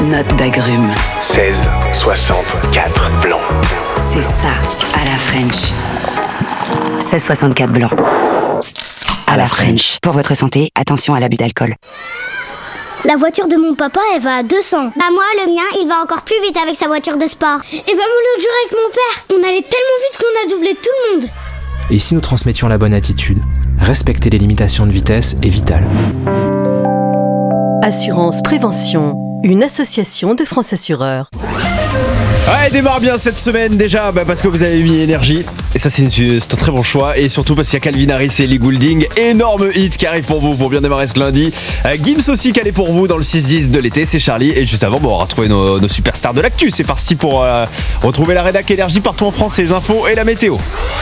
notes d'agrumes. 16, 64 blanc. C'est ça, à la French. 16,64 blanc. À la French. Pour votre santé, attention à l'abus d'alcool. La voiture de mon papa, elle va à 200. Bah moi, le mien, il va encore plus vite avec sa voiture de sport. Et bah moi, l'autre jour avec mon père, on allait tellement vite qu'on a doublé tout le monde. Et si nous transmettions la bonne attitude, respecter les limitations de vitesse est vital. Assurance Prévention, une association de France Assureurs. Ouais, démarre bien cette semaine déjà, parce que vous avez mis énergie. Et ça, c'est un très bon choix. Et surtout parce qu'il y a Calvin Harris et Ellie Goulding. Énorme hit qui arrive pour vous pour bien démarrer ce lundi. Gims aussi calé pour vous dans le 6-10 de l'été, c'est Charlie. Et juste avant, on va retrouver nos superstars de l'actu. C'est parti pour retrouver la rédac énergie partout en France, les infos et la météo.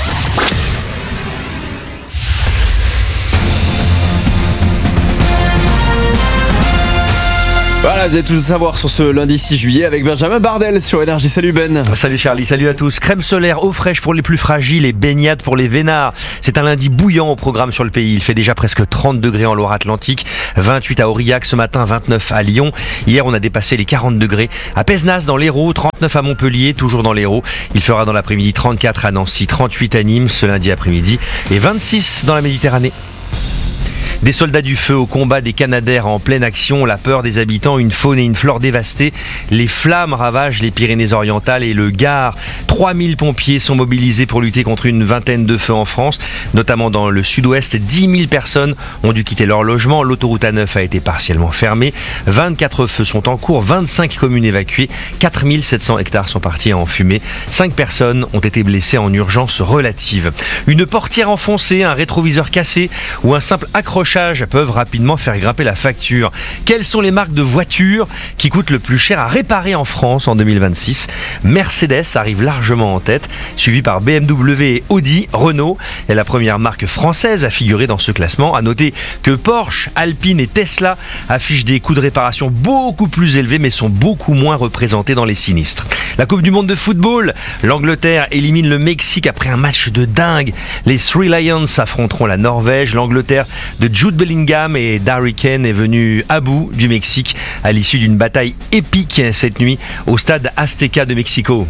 Voilà, vous allez tout savoir sur ce lundi 6 juillet avec Benjamin Bardel sur Énergie. Salut Ben. Salut Charlie, salut à tous. Crème solaire, eau fraîche pour les plus fragiles et baignade pour les vénards. C'est un lundi bouillant au programme sur le pays. Il fait déjà presque 30 degrés en Loire-Atlantique, 28 à Aurillac ce matin, 29 à Lyon. Hier, on a dépassé les 40 degrés à Pézenas dans l'Hérault, 39 à Montpellier, toujours dans l'Hérault. Il fera dans l'après-midi 34 à Nancy, 38 à Nîmes ce lundi après-midi et 26 dans la Méditerranée. Des soldats du feu au combat des Canadaires en pleine action, la peur des habitants, une faune et une flore dévastées. Les flammes ravagent les Pyrénées-Orientales et le Gard. 3000 pompiers sont mobilisés pour lutter contre une vingtaine de feux en France, notamment dans le sud-ouest. 10 000 personnes ont dû quitter leur logement. L'autoroute A9 a été partiellement fermée. 24 feux sont en cours, 25 communes évacuées. 4700 hectares sont partis en fumée. 5 personnes ont été blessées en urgence relative. Une portière enfoncée, un rétroviseur cassé ou un simple accrochage peuvent rapidement faire grimper la facture. Quelles sont les marques de voitures qui coûtent le plus cher à réparer en France en 2026 ? Mercedes arrive largement en tête, suivi par BMW et Audi. Renault est la première marque française à figurer dans ce classement. À noter que Porsche, Alpine et Tesla affichent des coûts de réparation beaucoup plus élevés mais sont beaucoup moins représentés dans les sinistres. La Coupe du Monde de football, l'Angleterre élimine le Mexique après un match de dingue. Les Three Lions affronteront la Norvège. L'Angleterre de Jude Bellingham et d'Harry Kane est venue à bout du Mexique à l'issue d'une bataille épique cette nuit au stade Azteca de Mexico.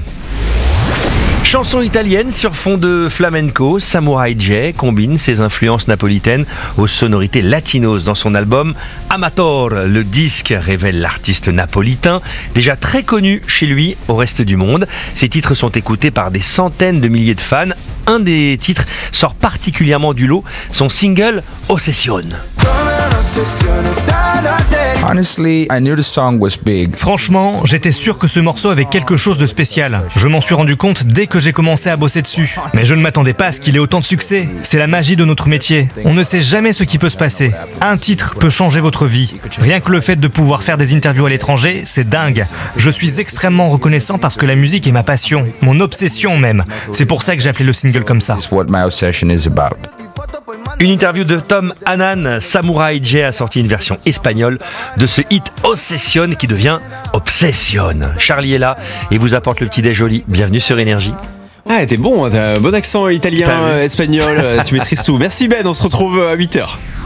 Chanson italienne sur fond de flamenco, Samurai J combine ses influences napolitaines aux sonorités latinos dans son album Amator. Le disque révèle l'artiste napolitain, déjà très connu chez lui au reste du monde. Ses titres sont écoutés par des centaines de milliers de fans. Un des titres sort particulièrement du lot, son single Ossession. Honestly, I knew the song was big. Franchement, j'étais sûr que ce morceau avait quelque chose de spécial. Je m'en suis rendu compte dès que j'ai commencé à bosser dessus. Mais je ne m'attendais pas à ce qu'il ait autant de succès. C'est la magie de notre métier. On ne sait jamais ce qui peut se passer. Un titre peut changer votre vie. Rien que le fait de pouvoir faire des interviews à l'étranger, c'est dingue. Je suis extrêmement reconnaissant parce que la musique est ma passion, mon obsession même. C'est pour ça que j'ai appelé le single comme ça. It's what my obsession is about. Une interview de Tom Hannan. Samurai J a sorti une version espagnole de ce hit Ossession qui devient Obsession. Charlie est là et vous apporte le petit déj joli. Bienvenue sur Énergie. Ah, t'es bon, t'as un bon accent italien, espagnol, tu maîtrises tout. Merci Ben, on se retrouve à 8h.